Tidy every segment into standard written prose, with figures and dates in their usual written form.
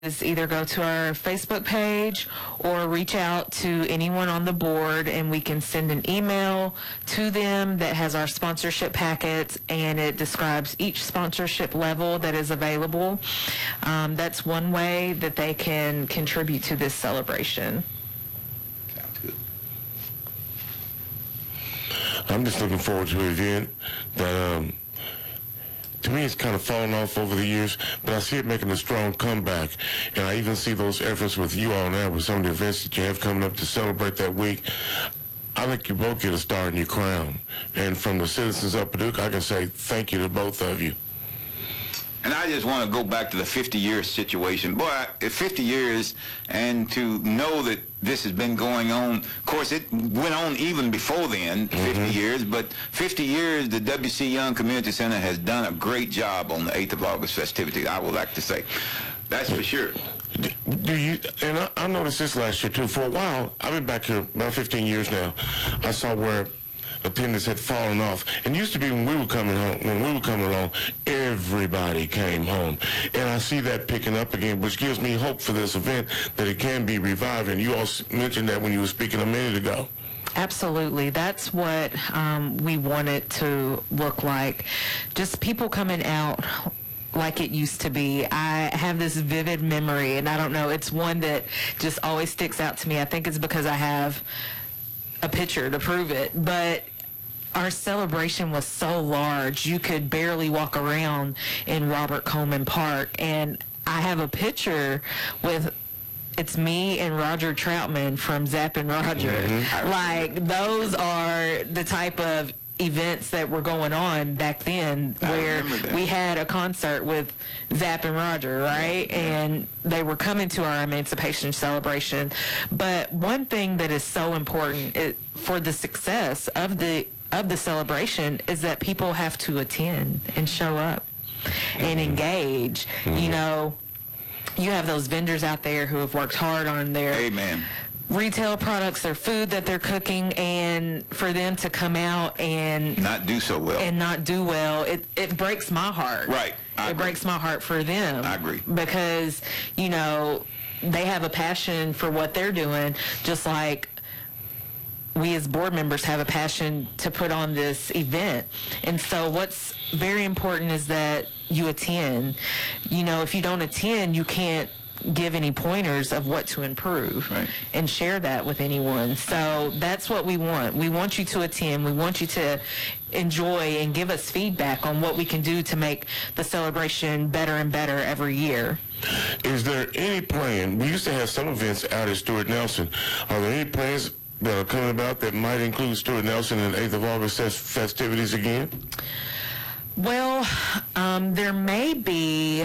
is either go to our Facebook page or reach out to anyone on the board, and we can send an email to them that has our sponsorship packets, and it describes each sponsorship level that is available. That's one way that they can contribute to this celebration. Sounds good. I'm just looking forward to an event that, to me, it's kind of fallen off over the years, but I see it making a strong comeback. And I even see those efforts with you all now with some of the events that you have coming up to celebrate that week. I think you both get a star in your crown. And from the citizens of Paducah, I can say thank you to both of you. And I just want to go back to the 50-year situation. Boy, 50 years, and to know that this has been going on. Of course, it went on even before then, 50 years, but 50 years, the W.C. Young Community Center has done a great job on the 8th of August festivities, I would like to say. That's for sure. Do you, and I noticed this last year, too. For a while, I've been back here about 15 years now. I saw where attendance had fallen off. And used to be when we were coming along, everybody came home. And I see that picking up again, which gives me hope for this event that it can be revived. And you all mentioned that when you were speaking a minute ago. Absolutely. That's what we want it to look like. Just people coming out like it used to be. I have this vivid memory, and I don't know, it's one that just always sticks out to me. I think it's because I have a picture to prove it, but our celebration was so large you could barely walk around in Robert Coleman Park, and I have a picture with it's me and Roger Troutman from Zapp and Roger. Like, those are the type of events that were going on back then, where we had a concert with Zapp and Roger, right? And they were coming to our Emancipation celebration. But one thing that is so important for the success of the celebration is that people have to attend and show up and engage. You know, you have those vendors out there who have worked hard on their retail products, their food that they're cooking, and for them to come out and not do so well and not do well, it breaks my heart. Right. It breaks my heart for them. I agree. Because, you know, they have a passion for what they're doing, just like we as board members have a passion to put on this event. And so what's very important is that you attend. You know, if you don't attend, you can't give any pointers of what to improve and share that with anyone. So that's what we want. We want you to attend. We want you to enjoy and give us feedback on what we can do to make the celebration better and better every year. Is there any plan? We used to have some events out at Stuart Nelson. Are there any plans that are coming about that might include Stuart Nelson and 8th of August festivities again? Well, there may be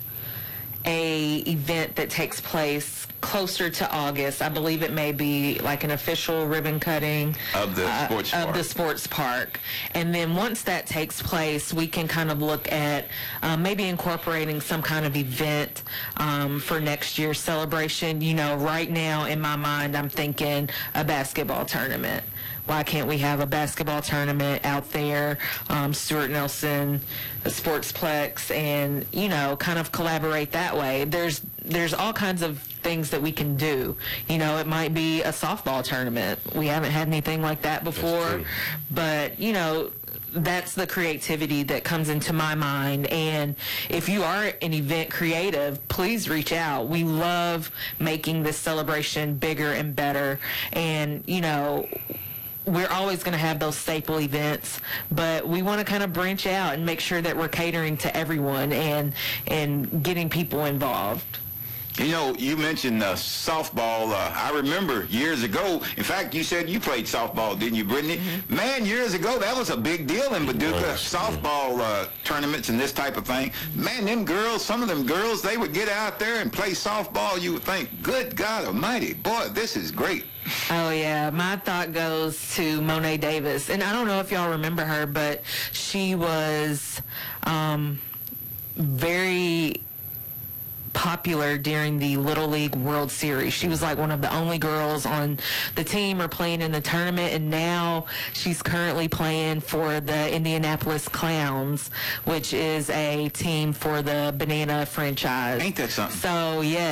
a event that takes place closer to August. I believe it may be like an official ribbon cutting of the sports park. And then once that takes place, we can kind of look at maybe incorporating some kind of event for next year's celebration. You know, right now in my mind, I'm thinking a basketball tournament. Why can't we have a basketball tournament out there, Stuart Nelson, the Sportsplex, and, you know, kind of collaborate that way? There's all kinds of things that we can do. You know, it might be a softball tournament. We haven't had anything like that before, but, you know, that's the creativity that comes into my mind. And if you are an event creative, please reach out. We love making this celebration bigger and better. And, you know, we're always going to have those staple events, but we want to kind of branch out and make sure that we're catering to everyone and getting people involved. You know, you mentioned softball. I remember years ago, in fact, you said you played softball, didn't you, Brittany? Man, years ago, that was a big deal in Paducah, softball tournaments and this type of thing. Man, them girls, some of them girls, they would get out there and play softball. You would think, good God almighty, boy, this is great. Oh, yeah. My thought goes to Monet Davis. And I don't know if y'all remember her, but she was very popular during the Little League World Series. She was like one of the only girls on the team or playing in the tournament, and now she's currently playing for the Indianapolis Clowns, which is a team for the Banana franchise. Ain't that something? So, yeah.